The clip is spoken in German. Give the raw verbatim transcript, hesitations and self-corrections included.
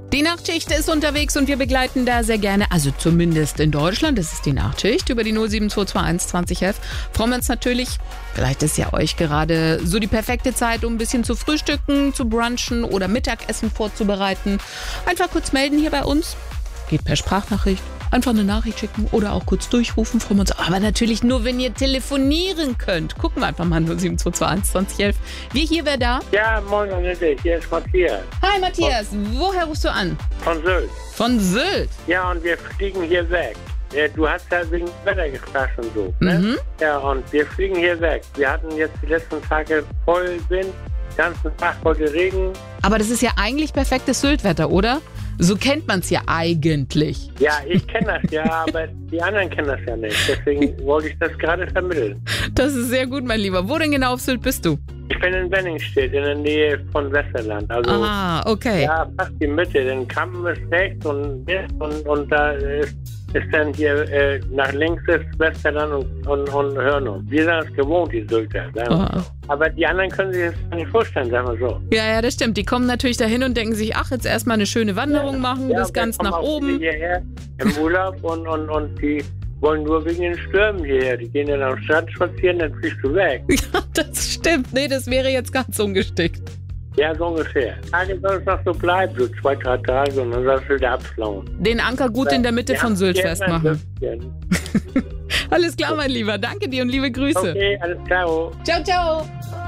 Die Nachtschicht ist unterwegs und wir begleiten da sehr gerne, also zumindest in Deutschland, das ist die Nachtschicht, über die null sieben zwei zwei eins zwanzig elf. Freuen wir uns natürlich, vielleicht ist ja euch gerade so die perfekte Zeit, um ein bisschen zu frühstücken, zu brunchen oder Mittagessen vorzubereiten. Einfach kurz melden hier bei uns, geht per Sprachnachricht. Einfach eine Nachricht schicken oder auch kurz durchrufen, freuen wir uns. Aber natürlich nur, wenn ihr telefonieren könnt. Gucken wir einfach mal null sieben zwei zwei eins zwanzig elf. Wir hier, wer da? Ja, moin Annette, hier ist Matthias. Hi Matthias, woher rufst du an? Von Sylt. Von Sylt? Ja, und wir fliegen hier weg. Ja, du hast ja wegen Wetter gefragt und so. Ne? Mhm. Ja, und wir fliegen hier weg. Wir hatten jetzt die letzten Tage voll Wind, den ganzen Tag heute Regen. Aber das ist ja eigentlich perfektes Syltwetter, oder? So kennt man es ja eigentlich. Ja, ich kenne das ja, aber die anderen kennen das ja nicht. Deswegen wollte ich das gerade vermitteln. Das ist sehr gut, mein Lieber. Wo denn genau auf Sylt bist du? Ich bin in Wenningstedt, in der Nähe von Westerland. Also, Ah, okay. ja, fast die Mitte. Den Kampen ist rechts und und, und da ist, ist dann hier äh, nach links ist Westerland und, und, und Hörnum. Wir sind das gewohnt, die Sylter. Oh. Aber die anderen können sich das nicht vorstellen, sagen wir so. Ja, ja, das stimmt. Die kommen natürlich dahin und denken sich, ach, jetzt erstmal eine schöne Wanderung Ja, machen, ja, bis wir ganz kommen nach auch oben. viele hierher im Urlaub und, und, und die wollen nur wegen den Stürmen hierher. Die gehen dann am Strand spazieren, dann fliegst du weg. Ja, das stimmt. Nee, das wäre jetzt ganz ungestickt. Ja, so ungefähr. Tage soll es noch so bleiben, so zwei, drei Tage und dann sollst du wieder abflauen. Den Anker gut in der Mitte von Sylt Ja, festmachen. ja. Alles klar, mein Lieber. Danke dir und liebe Grüße. Okay, alles klar. Ciao, ciao.